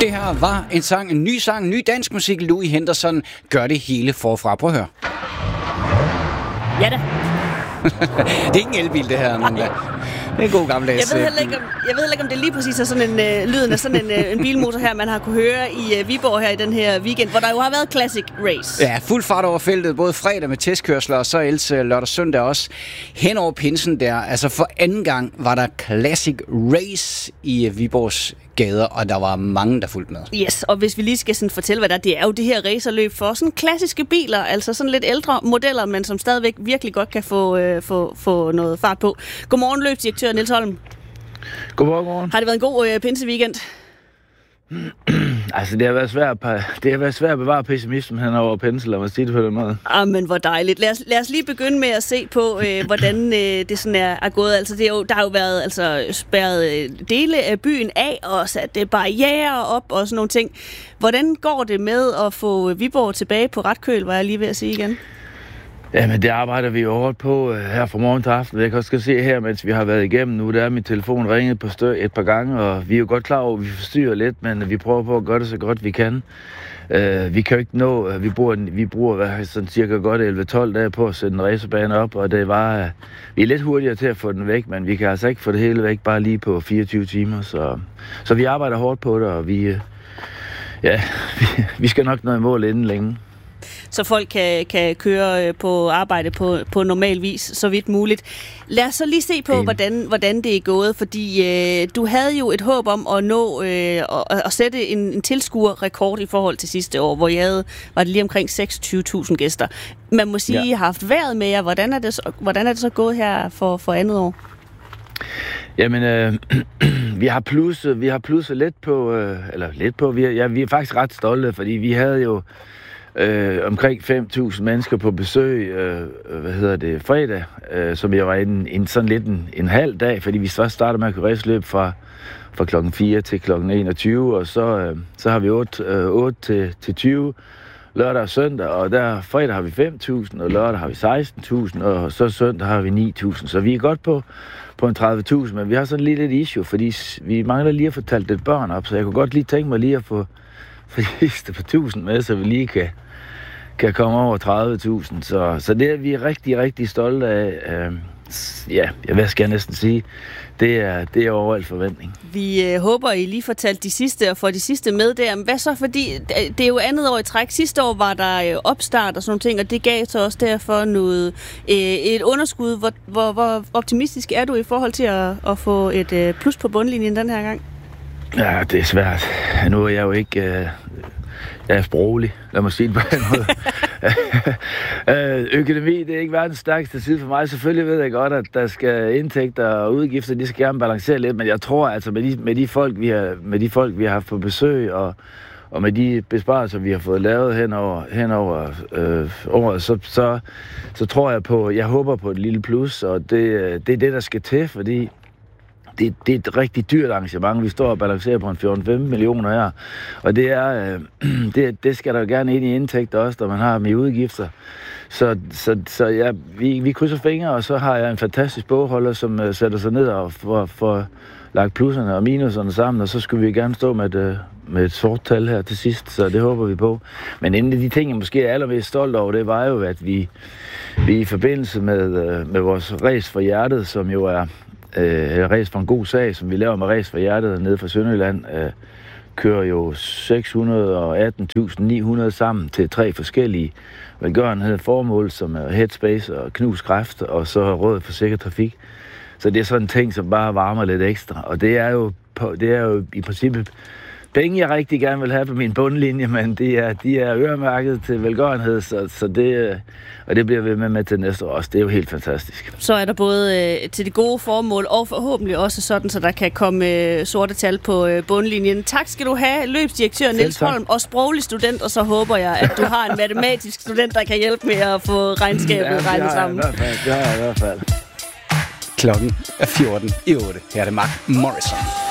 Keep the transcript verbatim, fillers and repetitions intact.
Det her var en sang, en ny sang, en ny dansk musik. Louis Henderson gør det hele forfra. Prøv at høre. Ja da. Det er ikke en elbil, det her, men det er en god gammeldags. Jeg ved heller ikke, om, jeg ved heller ikke, om det lige præcis er sådan en øh, lyden af sådan en, øh, en bilmotor her, man har kunne høre i øh, Viborg her i den her weekend, hvor der jo har været Classic Race. Ja, fuld fart over feltet, både fredag med testkørsler, og så ellers lørdag og søndag også. Hen over pinsen der, altså for anden gang var der Classic Race i Viborgs gader, og der var mange, der fulgte med. Yes, og hvis vi lige skal sådan fortælle, hvad der er, det er jo det her racerløb for sådan klassiske biler, altså sådan lidt ældre modeller, men som stadigvæk virkelig godt kan få, øh, få, få noget fart på. Godmorgen, løbsdirektør Niels Holm. Godmorgen, godmorgen. Har det været en god øh, pinseweekend? Altså, det har været svært, det har været svært at bevare pessimismen hen over pensel, lad mig sige det på den måde. Ah, men hvor dejligt. Lad os, lad os lige begynde med at se på, øh, hvordan øh, det sådan er, er gået. Altså, det er jo, der har jo været altså, spærret øh, dele af byen af, og sat øh, barrierer op og sådan nogle ting. Hvordan går det med at få Viborg tilbage på ret køl, var jeg lige ved at sige igen? Jamen, det arbejder vi jo hårdt på uh, her fra morgen til aften. Jeg kan også se her, mens vi har været igennem nu, der er min telefon ringet på stø et par gange, og vi er jo godt klar over, at vi forstyrrer lidt, men vi prøver på at gøre det så godt vi kan. Uh, vi kan jo ikke nå, uh, vi bruger, vi bruger hvad, sådan cirka godt elleve tolv dage på at sætte en racerbane op, og det var, uh, vi er lidt hurtigere til at få den væk, men vi kan altså ikke få det hele væk bare lige på fireogtyve timer, så, så vi arbejder hårdt på det, og vi, uh, ja, vi, vi skal nok nå i mål inden længe. Så folk kan, kan køre på arbejde på, på normal vis, så vidt muligt. Lad os så lige se på, hvordan, hvordan det er gået, fordi øh, du havde jo et håb om at nå øh, at, at sætte en, en tilskuerrekord i forhold til sidste år, hvor I havde, var det lige omkring seksogtyve tusind gæster. Man må sige, at I har haft vejret med jer. Hvordan er det så, hvordan er det så gået her for, for andet år? Jamen, øh, vi har plusset, vi har plusset lidt på, øh, eller lidt på, vi er, ja, vi er faktisk ret stolte, fordi vi havde jo Øh, omkring fem tusind mennesker på besøg, øh, hvad hedder det, fredag, øh, som jeg var en, en sådan lidt en, en halv dag, fordi vi først startede med at køre raceløb fra, fra klokken fire til klokken enogtyve, og så, øh, så har vi otte, øh, otte til, til tyve lørdag og søndag, og der fredag har vi fem tusind, og lørdag har vi seksten tusind, og så søndag har vi ni tusind, så vi er godt på, på en tredive tusind, men vi har sådan lidt et issue, fordi vi mangler lige at få talt lidt børn op, så jeg kunne godt lige tænke mig lige at få for de sidste par tusind med, så vi lige kan kan komme over tredive tusind, så, så det er vi rigtig, rigtig stolte af. Øh, ja, hvad skal jeg næsten sige? Det er, det er over al forventning. Vi øh, håber, I lige får talt de sidste og får de sidste med der. Hvad så, fordi det er jo andet år i træk. Sidste år var der øh, opstart og sådan nogle ting, og det gav så også derfor noget, øh, et underskud. Hvor, hvor, hvor optimistisk er du i forhold til at, at få et øh, plus på bundlinjen den her gang? Ja, det er svært. Nu er jeg jo ikke... Øh Jeg er sproglig, lad mig sige det på en måde. Økonomi, det er ikke verdens stærkeste side for mig. Selvfølgelig ved jeg godt, at der skal indtægter og udgifter, de skal gerne balancere lidt, men jeg tror altså med de, med de folk, vi har, med de folk, vi har haft på besøg, og, og med de besparelser, vi har fået lavet hen over, hen over øh, året, så, så, så tror jeg på, jeg håber på et lille plus, og det, det er det, der skal til, fordi Det, det er et rigtig dyrt arrangement. Vi står og balancerer på en fjorten til femten millioner her. Og det er øh, det, det skal der gerne ind i indtægter også, når man har med udgifter. Så, så, så ja, vi, vi krydser fingre, og så har jeg en fantastisk bogholder, som uh, sætter sig ned og får, får lagt plusserne og minuserne sammen, og så skulle vi gerne stå med et, med et sort tal her til sidst, så det håber vi på. Men en af de ting, jeg måske er allermest stolt over, det var jo, at vi, vi i forbindelse med, med vores Race for Hjertet, som jo er Øh, Race for en god sag, som vi laver med Race for Hjertet nede fra Sønderjylland, øh, kører jo seks hundrede og atten tusind ni hundrede sammen til tre forskellige velgørenhed formål, som er Headspace og Knus Kræft, og så Rådet for Sikker Trafik. Så det er sådan en ting, som bare varmer lidt ekstra. Og det er jo, på, det er jo i princippet penge, jeg rigtig gerne vil have på min bundlinje, men de er, de er øremærket til velgørenhed, så, så det, og det bliver vi med med til næste år også. Det er jo helt fantastisk. Så er der både øh, til de gode formål, og forhåbentlig også sådan, så der kan komme øh, sorte tal på øh, bundlinjen. Tak skal du have, løbsdirektør Niels Holm, og sproglig student, og så håber jeg, at du har en matematisk student, der kan hjælpe med at få regnskabet ja, regnet sammen. Ja, det har jeg i hvert fald. Klokken er fjorten i otte. Her er det Mark Morrison.